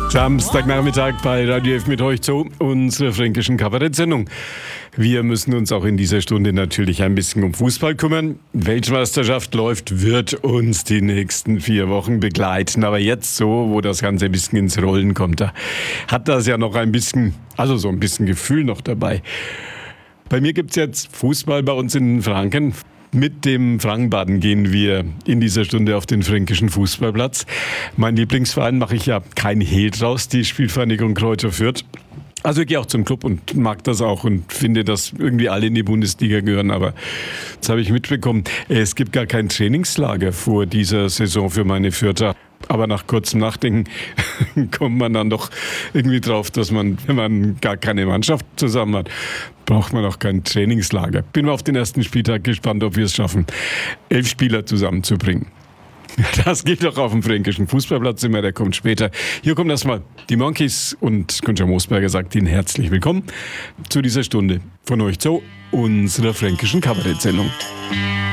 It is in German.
Samstagnachmittag bei Radio F mit euch zu unserer fränkischen Kabarettsendung. Wir müssen uns auch in dieser Stunde natürlich ein bisschen um Fußball kümmern. Weltmeisterschaft läuft, wird uns die nächsten 4 Wochen begleiten. Aber jetzt so, wo das Ganze ein bisschen ins Rollen kommt, da hat das ja noch ein bisschen, also so ein bisschen Gefühl noch dabei. Bei mir gibt's jetzt Fußball bei uns in Franken. Mit dem Frankenbaden gehen wir in dieser Stunde auf den fränkischen Fußballplatz. Mein Lieblingsverein mache ich ja kein Hehl draus, die Spielvereinigung Kräuter Fürth. Also ich gehe auch zum Club und mag das auch und finde, dass irgendwie alle in die Bundesliga gehören. Aber jetzt habe ich mitbekommen, es gibt gar kein Trainingslager vor dieser Saison für meine Fürther. Aber nach kurzem Nachdenken kommt man dann doch irgendwie drauf, dass man, wenn man gar keine Mannschaft zusammen hat, braucht man auch kein Trainingslager. Bin mal auf den ersten Spieltag gespannt, ob wir es schaffen, 11 Spieler zusammenzubringen. Das geht doch auf dem fränkischen Fußballplatz immer, der kommt später. Hier kommen erstmal die Monkeys und Günther Moosberger sagt Ihnen herzlich willkommen zu dieser Stunde von euch zu unserer fränkischen Kabarettsendung.